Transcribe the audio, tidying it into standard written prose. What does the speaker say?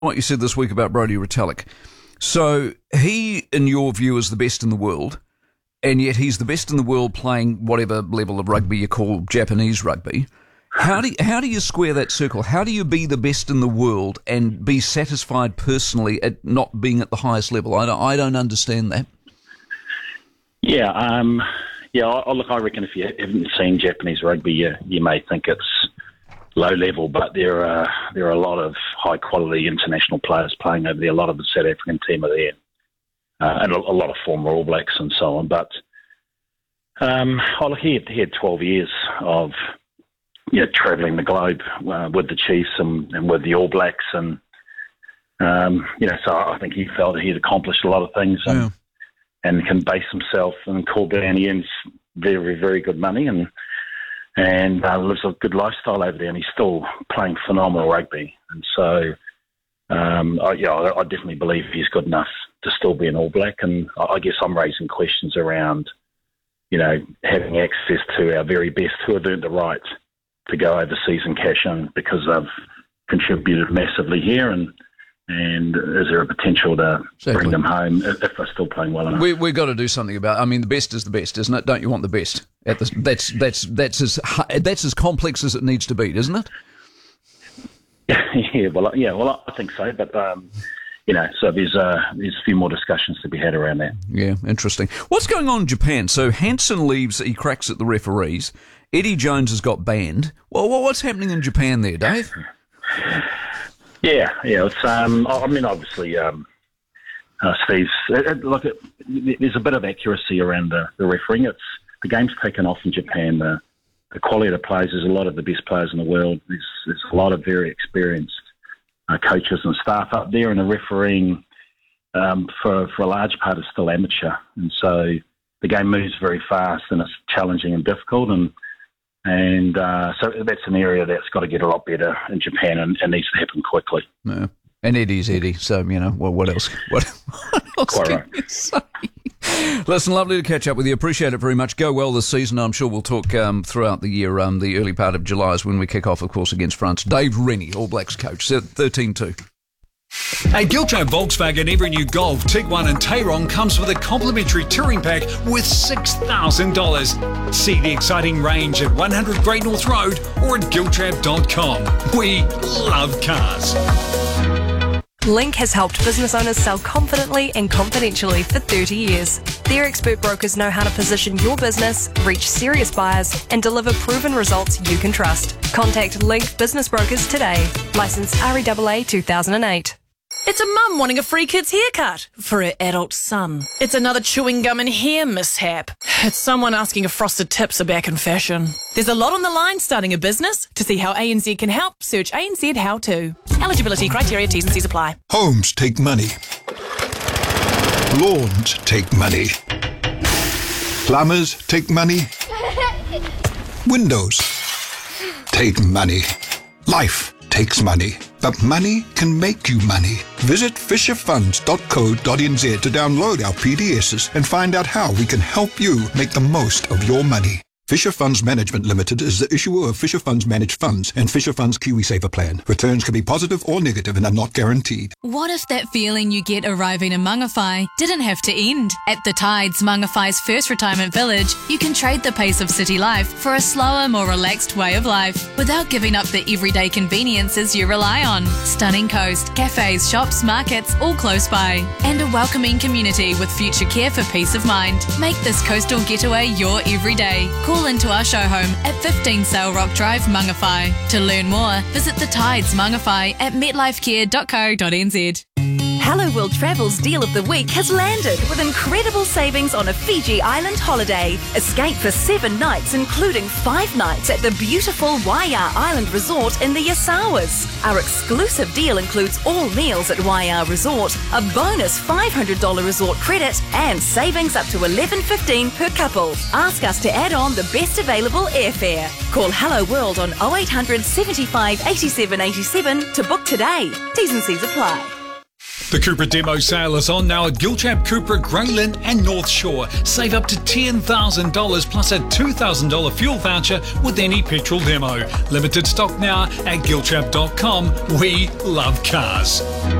what you said this week about Brodie Retallick. So he, in your view, is the best in the world, and yet he's the best in the world playing whatever level of rugby you call Japanese rugby. How do you square that circle? How do you be the best in the world and be satisfied personally at not being at the highest level? I don't understand that. Yeah, look, I reckon if you haven't seen Japanese rugby, you may think it's low level, but there are a lot of high quality international players playing over there. A lot of the South African team are there, and a lot of former All Blacks and so on. But he had 12 years of travelling the globe with the Chiefs and with the All Blacks, and so I think he felt that he'd accomplished a lot of things and can base himself and call down. He earns very, very good money and lives a good lifestyle over there, and he's still playing phenomenal rugby. And so, I definitely believe he's good enough to still be an All Black. And I guess I'm raising questions around, having access to our very best who have earned the right to go overseas and cash in because they've contributed massively here, and is there a potential to bring them home if they're still playing well enough? We've got to do something about it. I mean, the best is the best, isn't it? Don't you want the best? That's as complex as it needs to be, isn't it? Well, I think so. But so there's a few more discussions to be had around that. Yeah, interesting. What's going on in Japan? So Hansen leaves. He cracks at the referees. Eddie Jones has got banned. Well, what's happening in Japan there, Dave? Yeah. It's obviously, Steve. Look, there's a bit of accuracy around the refereeing. The game's taken off in Japan. The quality of the players, there's a lot of the best players in the world. There's a lot of very experienced coaches and staff up there, and the refereeing for a large part is still amateur, and so the game moves very fast and it's challenging and difficult, and so that's an area that's got to get a lot better in Japan and needs to happen quickly. Yeah. And Eddie's Eddie, so, what else? What else Quite can right. you say? Listen, lovely to catch up with you. Appreciate it very much. Go well this season. I'm sure we'll talk throughout the year. The early part of July is when we kick off, of course, against France. Dave Rennie, All Blacks coach, 13-2. At Giltrap Volkswagen, every new Golf, Tiguan and Tayron comes with a complimentary touring pack worth $6,000. See the exciting range at 100 Great North Road or at giltrap.com. We love cars. Link has helped business owners sell confidently and confidentially for 30 years. Their expert brokers know how to position your business, reach serious buyers, and deliver proven results you can trust. Contact Link Business Brokers today. Licence REAA 2008. It's a mum wanting a free kid's haircut for her adult son. It's another chewing gum and hair mishap. It's someone asking if frosted tips are back in fashion. There's a lot on the line starting a business. To see how ANZ can help, search ANZ How To. Eligibility criteria, T's and C's apply. Homes take money. Lawns take money. Plumbers take money. Windows take money. Life takes money. But money can make you money. Visit fisherfunds.co.nz to download our PDSs and find out how we can help you make the most of your money. Fisher Funds Management Limited is the issuer of Fisher Funds Managed Funds and Fisher Funds KiwiSaver Plan. Returns can be positive or negative and are not guaranteed. What if that feeling you get arriving in Mangawhai didn't have to end? At the Tides, Mangawhai's first retirement village, you can trade the pace of city life for a slower, more relaxed way of life without giving up the everyday conveniences you rely on. Stunning coast, cafes, shops, markets, all close by. And a welcoming community with future care for peace of mind. Make this coastal getaway your everyday. Call into our show home at 15 Sail Rock Drive, Mangawhai. To learn more, visit the Tides Mangawhai at metlifecare.co.nz. Hello World Travel's Deal of the Week has landed with incredible savings on a Fiji Island holiday. Escape for 7 nights, including 5 nights at the beautiful Waiā Island Resort in the Yasawas. Our exclusive deal includes all meals at Waiā Resort, a bonus $500 resort credit, and savings up to $11.15 per couple. Ask us to add on the best available airfare. Call Hello World on 0800 75 87 87 to book today. T's and C's apply. The Cupra demo sale is on now at Giltrap, Cupra, Greylin and North Shore. Save up to $10,000 plus a $2,000 fuel voucher with any petrol demo. Limited stock now at giltrap.com. We love cars.